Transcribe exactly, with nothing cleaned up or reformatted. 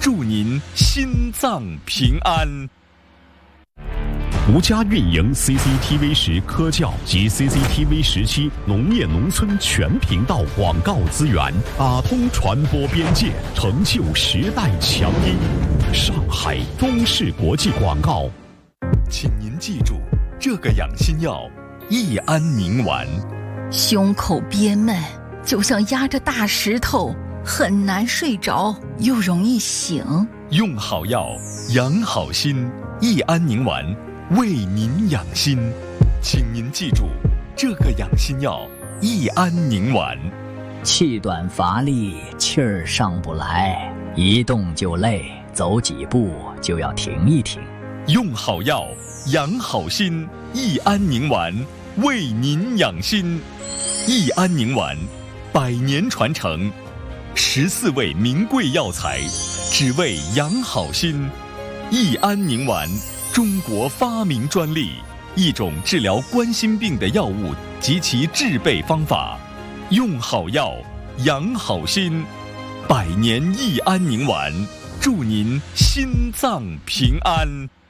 祝您心脏平安。 独家运营 C C T V 十科教及 C C T V 十七农业农村全频道广告资源，打通传播边界，成就时代强音。上海中视国际广告。 请您记住，这个养心药益安宁丸。 胸口憋闷，就像压着大石头，很难睡着，又容易醒。 用好药，养好心，益安宁丸为您养心。请您记住，这个养心药益安宁丸。 气短乏力，气儿上不来，一动就累，走几步就要停一停。 用好药，养好心，益安宁丸为您养心。益安宁丸，百年传承，十四味名贵药材，只为养好心。益安宁丸，中国发明专利，一种治疗冠心病的药物及其制备方法。用好药，养好心，百年益安宁丸，祝您心脏平安。